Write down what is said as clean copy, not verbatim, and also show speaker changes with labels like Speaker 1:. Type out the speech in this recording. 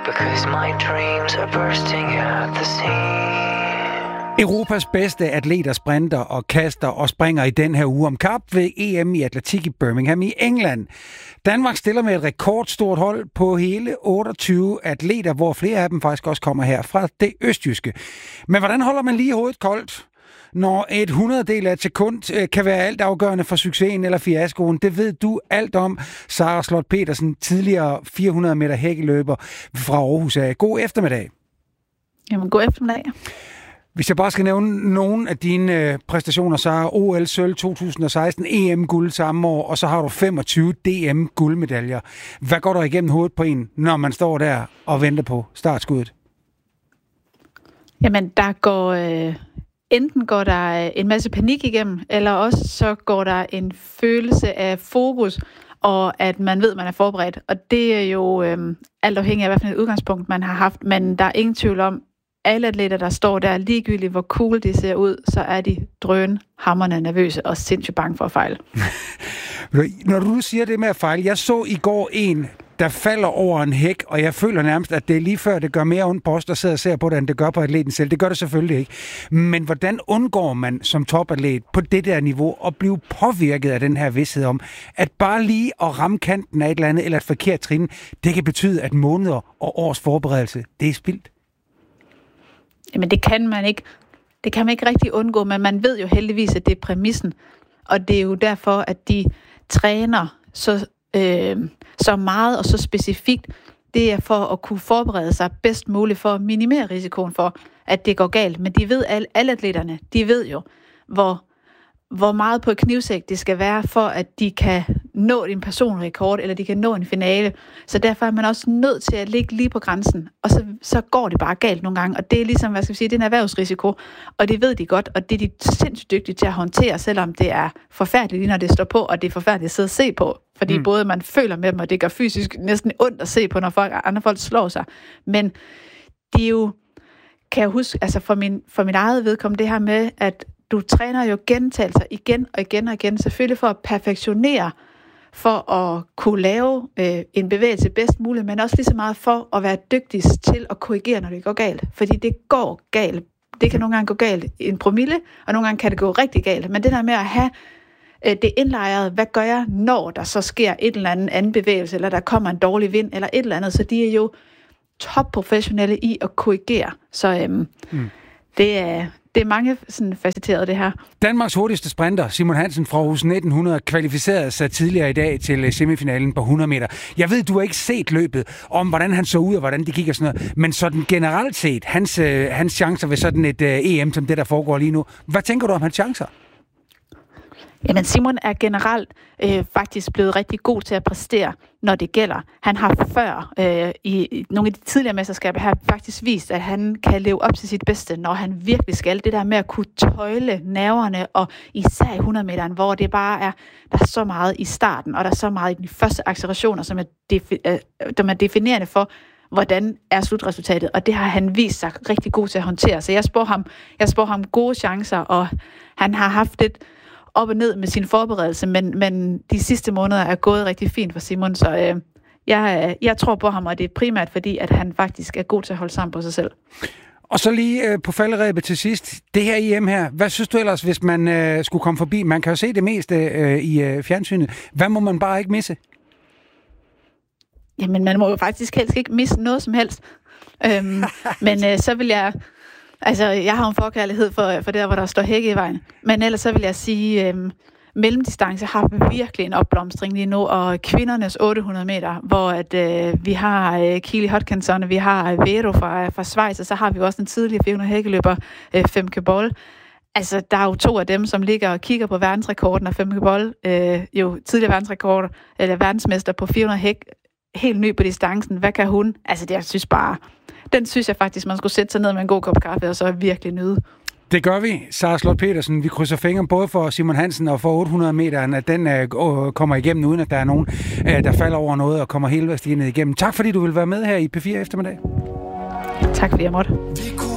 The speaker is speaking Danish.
Speaker 1: because my dreams are bursting at the seams.
Speaker 2: Europas bedste atleter sprinter og kaster og springer i den her uge om kap ved EM i atletik i Birmingham i England. Danmark stiller med et rekordstort hold på hele 28 atleter, hvor flere af dem faktisk også kommer her fra det østjyske. Men hvordan holder man lige hovedet koldt, når et 100-del af et sekund kan være alt afgørende for succesen eller fiaskoen? Det ved du alt om, Sara Slot Petersen, tidligere 400 meter hækkeløber fra Aarhus. God eftermiddag.
Speaker 3: Jamen, god eftermiddag.
Speaker 2: Hvis jeg bare skal nævne nogle af dine præstationer, så er OL sølv 2016, EM-guld samme år, og så har du 25 DM-guldmedaljer. Hvad går der igennem hovedet på en, når man står der og venter på startskuddet?
Speaker 3: Jamen, der går enten går der en masse panik igennem, eller også så går der en følelse af fokus, og at man ved, at man er forberedt. Og det er jo alt afhængig af, hvilket udgangspunkt man har haft, men der er ingen tvivl om, alle atleter, der står der, ligegyldigt hvor cool de ser ud, så er de drønhamrende nervøse og sindssygt bange for at fejle.
Speaker 2: Når du siger det med at fejle, jeg så i går en, der falder over en hæk, og jeg føler nærmest, at det er lige før, det gør mere ondt på os, der sidder og ser på det, end det gør på atleten selv. Det gør det selvfølgelig ikke. Men hvordan undgår man som topatlet på det der niveau at blive påvirket af den her vished om, at bare lige at ramme kanten af et eller andet, eller et forkert trin, det kan betyde, at måneder og års forberedelse, det er spildt?
Speaker 3: Jamen det kan man ikke. Det kan man ikke rigtig undgå, men man ved jo heldigvis, at det er præmissen. Og det er jo derfor, at de træner så meget og så specifikt. Det er for at kunne forberede sig bedst muligt for at minimere risikoen for, at det går galt. Men de ved, alle atleterne, de ved jo, hvor meget på et knivsæk det skal være, for at de kan nå en personrekord, eller de kan nå en finale. Så derfor er man også nødt til at ligge lige på grænsen, og så går det bare galt nogle gange. Og det er ligesom, hvad skal vi sige, det er en erhvervsrisiko, og det ved de godt, og det er de sindssygt dygtige til at håndtere, selvom det er forfærdeligt, lige når det står på, og det er forfærdeligt at sidde og se på. Fordi både man føler med dem, og det gør fysisk næsten ondt at se på, når andre folk slår sig. Men det er jo, kan jeg huske, altså for min eget vedkommende, det her med, at du træner jo gentagelser igen og igen og igen, selvfølgelig for at perfektionere, for at kunne lave en bevægelse bedst muligt, men også lige så meget for at være dygtig til at korrigere, når det går galt. Fordi det går galt. Det kan nogle gange gå galt i en promille, og nogle gange kan det gå rigtig galt. Men det der med at have det indlejret, hvad gør jeg, når der så sker et eller andet anden bevægelse, eller der kommer en dårlig vind, eller et eller andet, så de er jo topprofessionelle i at korrigere. Så det er mange sådan facetterede, det her.
Speaker 2: Danmarks hurtigste sprinter, Simon Hansen fra Aarhus 1900, kvalificerede sig tidligere i dag til semifinalen på 100 meter. Jeg ved, du har ikke set løbet om, hvordan han så ud og hvordan det gik og sådan noget, men sådan generelt set, hans chancer ved sådan et EM, som det der foregår lige nu. Hvad tænker du om hans chancer?
Speaker 3: Jamen Simon er generelt faktisk blevet rigtig god til at præstere, når det gælder. Han har før i nogle af de tidligere mesterskaber har faktisk vist, at han kan leve op til sit bedste, når han virkelig skal. Det der med at kunne tøjle nerverne, og især i 100 meteren, hvor det bare er, der er så meget i starten, og der er så meget i de første accelerationer, som er definerende for, hvordan er slutresultatet. Og det har han vist sig rigtig god til at håndtere. Så jeg spår ham gode chancer, og han har haft lidt op og ned med sin forberedelse, men de sidste måneder er gået rigtig fint for Simon, så jeg tror på ham, og det er primært fordi, at han faktisk er god til at holde sammen på sig selv.
Speaker 2: Og så lige på falderebet til sidst, det her EM her, hvad synes du ellers, hvis man skulle komme forbi? Man kan jo se det meste i fjernsynet. Hvad må man bare ikke misse?
Speaker 3: Jamen, man må jo faktisk helst ikke misse noget som helst. Men så vil jeg... Altså, jeg har en forkærlighed for der, hvor der står hække i vejen. Men ellers så vil jeg sige, mellemdistance har virkelig en opblomstring lige nu, og kvindernes 800 meter, hvor vi har Kili Hodgkinson, vi har Vero fra Schweiz, og så har vi også den tidlige 400 hækkeløber, Femke Boll. Altså, der er jo 2 af dem, som ligger og kigger på verdensrekorden, og Femke Boll, jo tidligere verdensrekord, eller verdensmester på 400 hæk, helt ny på distancen. Hvad kan hun? Altså, den synes jeg faktisk, man skulle sætte sig ned med en god kop kaffe, og så virkelig nyde.
Speaker 2: Det gør vi, Sara Slot Petersen. Vi krydser fingre både for Simon Hansen og for 800 meter, at den kommer igennem, uden at der er nogen, der falder over noget og kommer hele vejen igennem. Tak fordi du vil være med her i P4 eftermiddag.
Speaker 3: Tak fordi jeg måtte.